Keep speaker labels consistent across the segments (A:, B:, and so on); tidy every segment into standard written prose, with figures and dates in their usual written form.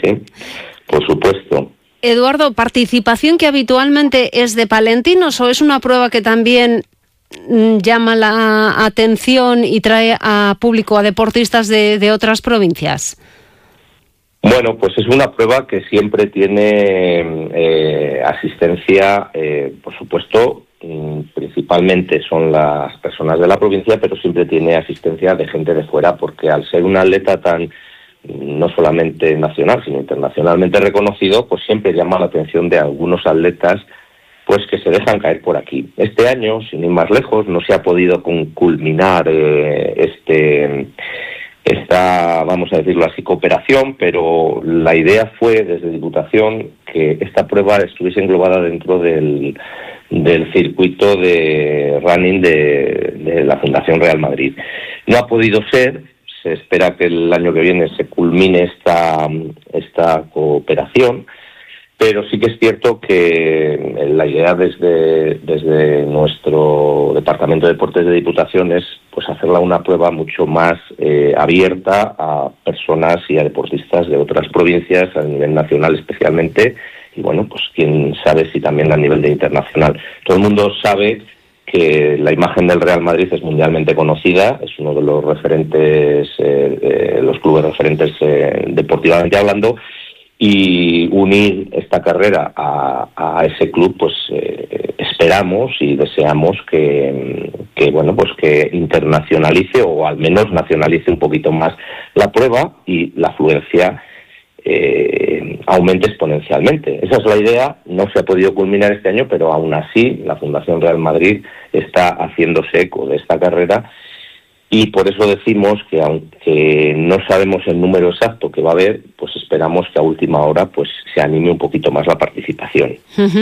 A: sí, por supuesto.
B: Eduardo, ¿participación que habitualmente es de palentinos o es una prueba que también llama la atención y trae a público, a deportistas de otras provincias?
A: Bueno, pues es una prueba que siempre tiene asistencia, por supuesto, principalmente son las personas de la provincia, pero siempre tiene asistencia de gente de fuera, porque al ser un atleta tan no solamente nacional, sino internacionalmente reconocido, pues siempre llama la atención de algunos atletas pues que se dejan caer por aquí. Este año, sin ir más lejos, no se ha podido culminar esta, vamos a decirlo así, cooperación, pero la idea fue desde Diputación que esta prueba estuviese englobada dentro del circuito de running de la Fundación Real Madrid. No ha podido ser, se espera que el año que viene se culmine esta cooperación, pero sí que es cierto que la idea desde nuestro Departamento de Deportes de Diputación es pues hacerla una prueba mucho más abierta a personas y a deportistas de otras provincias, a nivel nacional especialmente, y bueno, pues quién sabe si también a nivel de internacional. Todo el mundo sabe que la imagen del Real Madrid es mundialmente conocida, es uno de los referentes, los clubes referentes deportivamente hablando, y unir esta carrera a ese club, pues esperamos y deseamos que bueno, pues que internacionalice o al menos nacionalice un poquito más la prueba y la afluencia aumente exponencialmente. Esa es la idea, no se ha podido culminar este año, pero aún así la Fundación Real Madrid está haciéndose eco de esta carrera y por eso decimos que aunque no sabemos el número exacto que va a haber, pues esperamos que a última hora pues se anime un poquito más la participación.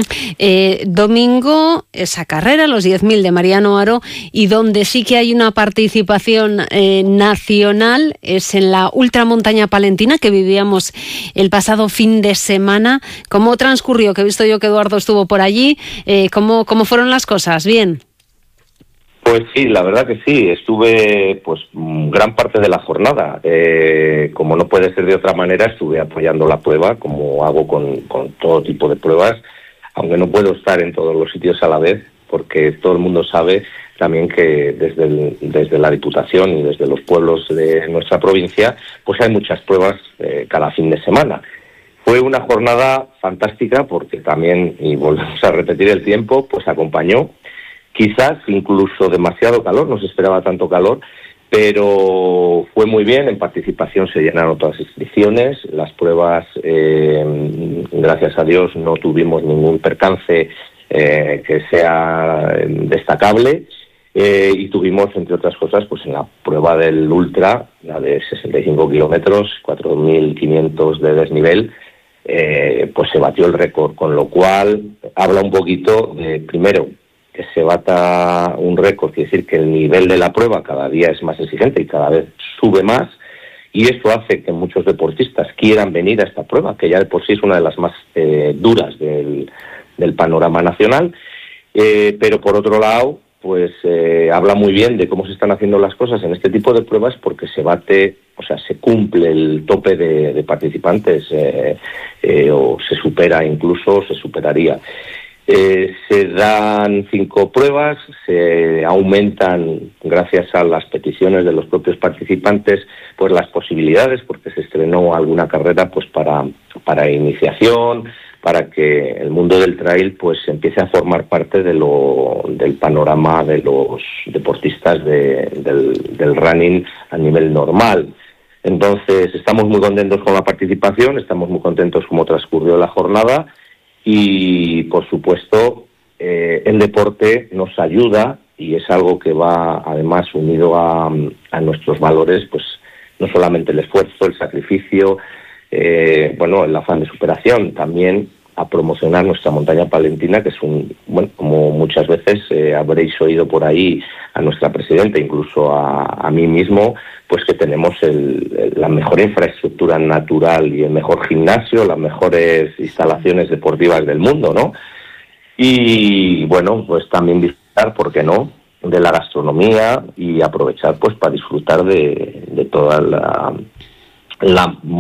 B: Domingo, esa carrera, los 10.000 de Mariano Haro, y donde sí que hay una participación nacional es en la ultramontaña palentina que vivíamos el pasado fin de semana. ¿Cómo transcurrió? Que he visto yo que Eduardo estuvo por allí. ¿Cómo fueron las cosas? ¿Bien?
A: Pues sí, la verdad que sí, estuve pues gran parte de la jornada, como no puede ser de otra manera, estuve apoyando la prueba, como hago con todo tipo de pruebas, aunque no puedo estar en todos los sitios a la vez, porque todo el mundo sabe también que desde la Diputación y desde los pueblos de nuestra provincia, pues hay muchas pruebas cada fin de semana. Fue una jornada fantástica porque también, y volvemos a repetir el tiempo, pues acompañó. Quizás incluso demasiado calor, no se esperaba tanto calor, pero fue muy bien, en participación se llenaron todas las inscripciones, las pruebas, gracias a Dios, no tuvimos ningún percance que sea destacable, y tuvimos, entre otras cosas, pues en la prueba del Ultra, la de 65 kilómetros, 4.500 de desnivel, pues se batió el récord, con lo cual habla un poquito de, primero, que se bata un récord, quiere decir que el nivel de la prueba cada día es más exigente y cada vez sube más, y eso hace que muchos deportistas quieran venir a esta prueba, que ya de por sí es una de las más duras del panorama nacional, pero por otro lado, pues habla muy bien de cómo se están haciendo las cosas en este tipo de pruebas, porque se bate, o sea, se cumple el tope de participantes, o se supera, incluso se superaría. Se dan 5 pruebas, se aumentan, gracias a las peticiones de los propios participantes, pues las posibilidades, porque se estrenó alguna carrera pues para iniciación, para que el mundo del trail pues empiece a formar parte del panorama de los deportistas del running a nivel normal. Entonces, estamos muy contentos con la participación, estamos muy contentos cómo transcurrió la jornada. Y, por supuesto, el deporte nos ayuda, y es algo que va, además, unido a nuestros valores, pues no solamente el esfuerzo, el sacrificio, el afán de superación, también a promocionar nuestra montaña palentina, que es como muchas veces habréis oído por ahí a nuestra presidenta, incluso a mí mismo, pues que tenemos la mejor infraestructura natural y el mejor gimnasio, las mejores instalaciones deportivas del mundo, ¿no? Y bueno, pues también disfrutar, ¿por qué no?, de la gastronomía y aprovechar pues para disfrutar de toda la